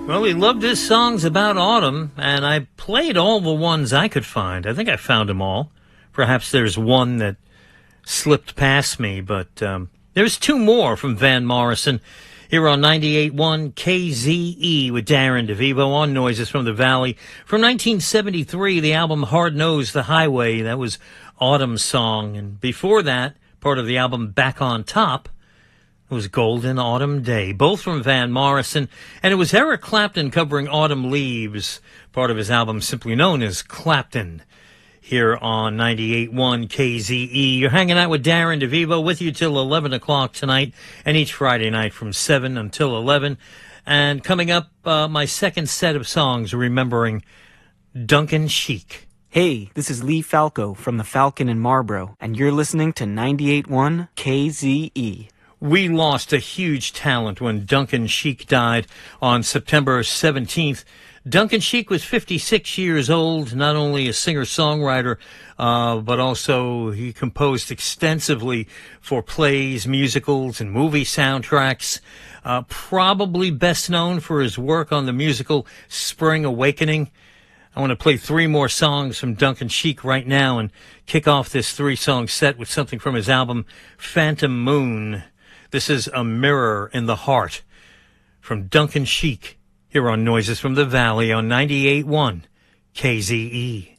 Well, he loved his songs about autumn, and I played all the ones I could find. I think I found them all. Perhaps there's one that slipped past me, but there's two more from Van Morrison here on 98.1 KZE with Darren DeVivo on Noises from the Valley. From 1973, the album Hard Nosed the Highway, that was Autumn Song. And before that, part of the album Back on Top, it was Golden Autumn Day, both from Van Morrison. And it was Eric Clapton covering Autumn Leaves, part of his album simply known as Clapton, here on 98.1 KZE. You're hanging out with Darren DeVivo with you till 11 o'clock tonight and each Friday night from 7 until 11. And coming up, my second set of songs remembering Duncan Sheik. Hey, this is Lee Falco from the Falcon in Marlboro, and you're listening to 98.1 KZE. We lost a huge talent when Duncan Sheik died on September 17th. Duncan Sheik was 56 years old, not only a singer-songwriter, but also he composed extensively for plays, musicals, and movie soundtracks. Probably best known for his work on the musical Spring Awakening. I want to play three more songs from Duncan Sheik right now and kick off this three-song set with something from his album Phantom Moon. This is A Mirror in the Heart from Duncan Sheik here on Noises from the Valley on 98.1 KZE.